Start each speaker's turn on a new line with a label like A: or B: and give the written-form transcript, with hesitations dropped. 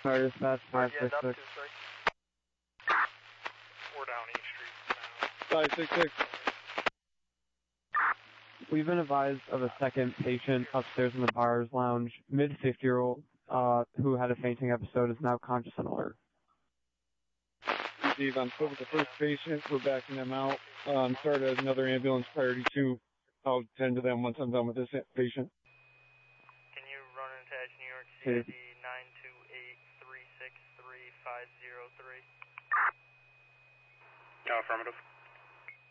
A: Sorry, dispatch,
B: Where'd you end up to,
A: 566.
B: sir? We're down East Street now.
C: 566.
A: We've been advised of a second patient upstairs in the bars lounge. Mid-50-year-old who had a fainting episode is now conscious and alert.
C: Steve, I'm still with the first patient. We're backing them out. Started another ambulance priority 2. I'll tend to them once I'm done with this patient.
B: Can you run and attach New York CID 928-363-503?
D: Affirmative.